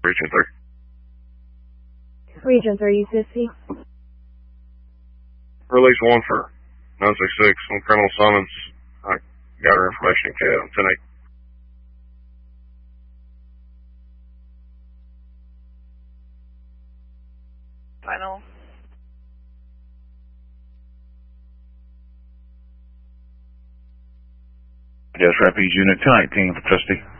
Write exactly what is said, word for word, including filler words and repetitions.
Region three. Region three, fifty. Release one for nine six six on Colonel Summons. I got her information in K O, ten eight. Final. Yes, Rapids Unit ten eighteen for Trustee.